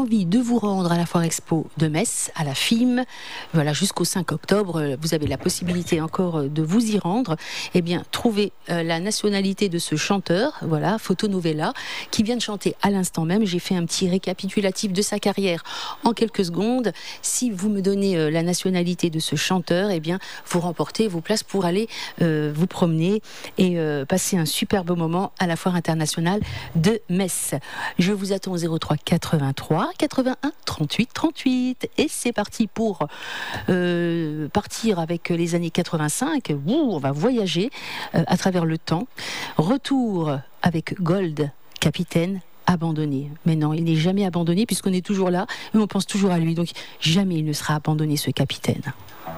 envie de vous rendre à la Foire Expo de Metz, à la FIM, voilà, jusqu'au 5 octobre, vous avez la possibilité encore de vous y rendre. Eh bien, trouvez la nationalité de ce chanteur, voilà, Fotonovella, qui vient de chanter à l'instant même. J'ai fait un petit récapitulatif de sa carrière en quelques secondes. Si vous me donnez la nationalité de ce chanteur, eh bien, vous remportez vos places pour aller vous promener et passer un super beau moment à la Foire internationale de Metz. Je vous attends au 03 83 81 38 38 et c'est parti pour partir avec les années 85. On va voyager à travers le temps. Retour avec Gold, Capitaine abandonné. Mais non, il n'est jamais abandonné puisqu'on est toujours là et on pense toujours à lui. Donc jamais il ne sera abandonné, ce capitaine.